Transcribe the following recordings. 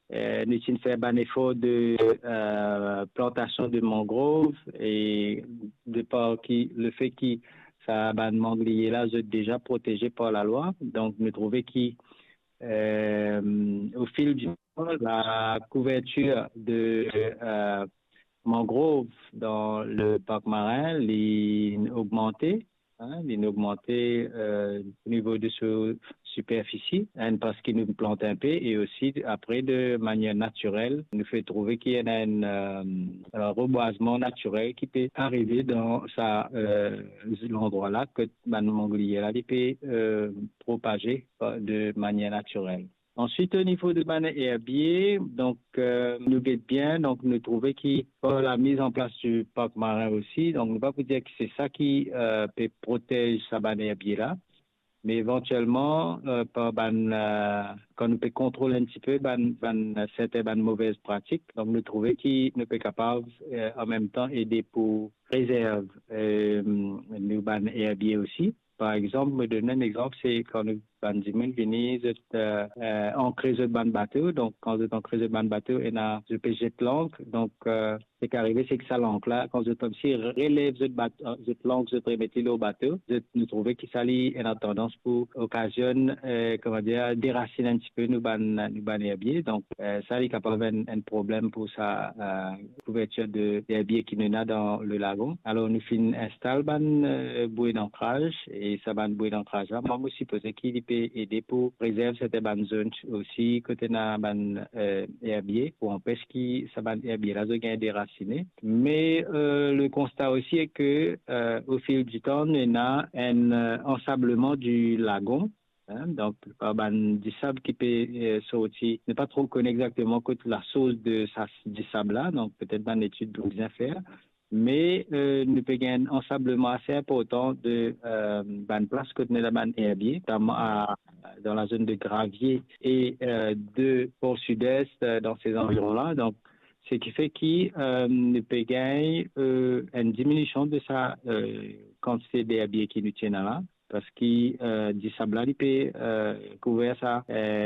nous avons fait un effort de plantation de mangroves et de par le fait que ça ban manglier là est déjà protégé par la loi. Donc nous trouvons qu'au fil du temps, la couverture de mangroves dans le parc marin a augmenté. Hein, il a augmenté au niveau de sa superficie hein, parce qu'il nous plante un peu et aussi après de manière naturelle nous fait trouver qu'il y a un reboisement naturel qui peut arriver dans l'endroit là que le manglier là il peut propager de manière naturelle. Ensuite, au niveau de ban herbier, donc nous guette bien, donc nous trouvons qu'il pour la mise en place du parc marin aussi, donc nous ne pas vous dire que c'est ça qui peut protéger sa ban herbier là, mais éventuellement par quand nous peut contrôler un petit peu certaines mauvaises pratiques, donc nous trouvons qu'il ne peut capable en même temps aider pour réserve nous ban herbier aussi. Par exemple, me donner un exemple, c'est quand nous bandimen venez ancrer le ban bateau. Donc, quand vous êtes ancré le ban bateau, et na je peux jeter l'ancre. Donc, ce qui arrive, c'est que ça l'ancre là, quand vous êtes comme si relève cette l'ancre, vous remettez au bateau, nous trouvons que ça a tendance pour occasionner, comment dire, déraciner un petit peu nous ban herbier. Donc, ça est capable un problème pour sa couverture d'herbier qui nous a dans le lagon. Alors, nous installons ban bouée d'ancrage et ça ban bouée d'ancrage là. Moi aussi, posé qu'il peut aider pour préserver cette ban zone aussi côté na ban herbier pour empêcher que ça ban herbier là de gagner déraciné. Mais le constat aussi est que au fil du temps, on a un ensablement du lagon. Hein, donc, du sable qui peut sortir, ne pas trop connaître exactement la source du sable là, donc peut-être dans l'étude de bien faire. Mais nous pouvons gagner un ensablement assez important de place que nous avons herbier, notamment dans la zone de Gravier et de Port Sud-Est dans ces environs-là. Donc, ce qui fait qu'il nous peut gagner une diminution de sa quantité d'herbier qui nous tient là. Parce que du sable il peut couvrir ça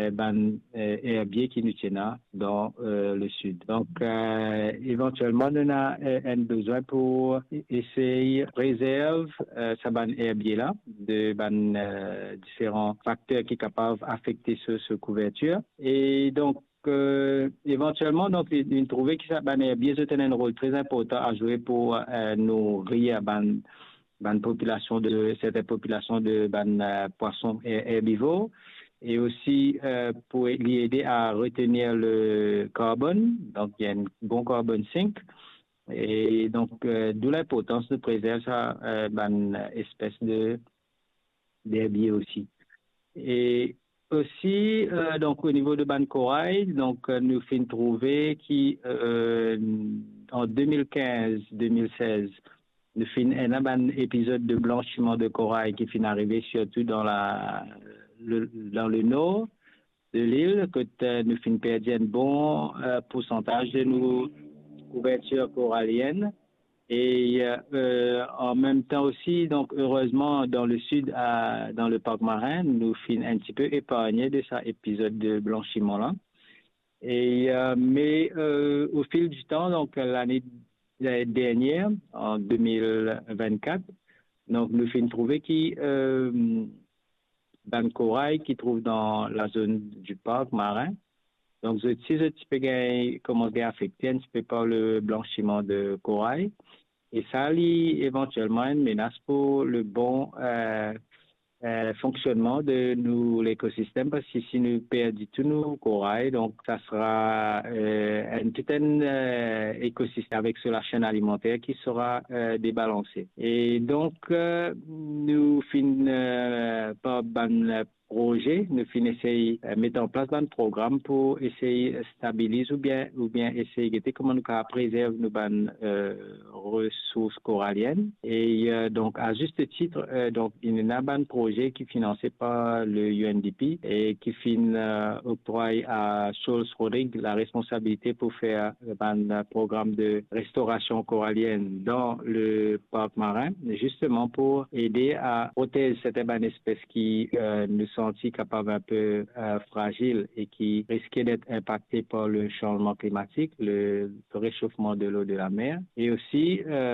herbier qui nous tient dans le sud. Donc éventuellement on a un besoin pour essayer réserve ça herbier là de différents facteurs qui sont capables d'affecter ce couverture et donc éventuellement, donc, il trouvait que ça herbier a un rôle très important à jouer pour nourrir population de certaines populations de poissons herbivores et aussi pour lui aider à retenir le carbone. Donc, il y a un bon carbone sink. Et donc, d'où l'importance de préserver ça, espèce d'herbier aussi. Et aussi, donc au niveau de ban corail, donc nous finissons trouver qu'en 2015-2016, nous finissons un épisode de blanchiment de corail qui finit arrivé surtout dans dans le nord de l'île, que nous finissons perdre un bon pourcentage de nos couvertures coralliennes. Et en même temps aussi, donc heureusement, dans le sud, dans le parc marin, nous finissons un petit peu épargnés de cet épisode de blanchiment-là. Et mais au fil du temps, donc l'année dernière, en 2024, donc nous finissons trouver ban corail qui trouve dans la zone du parc marin. Donc, si ce petit peu commence à affecter un petit peu par le blanchiment de corail, et ça lie éventuellement une menace pour le bon fonctionnement de l'écosystème, parce que si nous perdons tous nos corails, donc ça sera tout un écosystème avec sur la chaîne alimentaire qui sera débalancé. Et donc, nous finissons par projet, nous finissons mettre en place un programme pour essayer de stabiliser ou bien essayer de comment nous préserver nos ressources coralliennes. Et donc, à juste titre, donc, il y a un projet qui est financé par le UNDP et qui octroie à Charles Rodrigue la responsabilité pour faire un programme de restauration corallienne dans le parc marin, justement pour aider à protéger certaines espèces qui nous senti capable un peu fragile et qui risquait d'être impacté par le changement climatique, le réchauffement de l'eau de la mer. Et aussi,